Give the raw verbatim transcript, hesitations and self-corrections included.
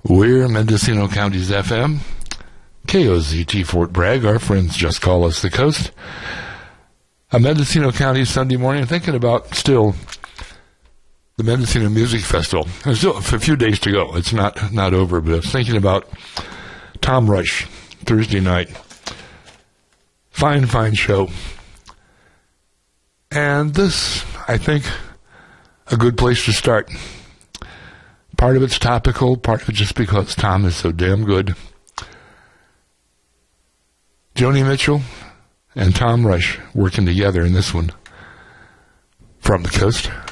We're Mendocino County's F M, K O Z T Fort Bragg. Our friends just call us the coast. A Mendocino County Sunday morning, thinking about still the Mendocino Music Festival. There's still a few days to go. It's not, not over, but I was thinking about Tom Rush, Thursday night. Fine, fine show. And this, I think, a good place to start. Part of it's topical, part of it just because Tom is so damn good. Joni Mitchell and Tom Rush working together in this one. From the coast.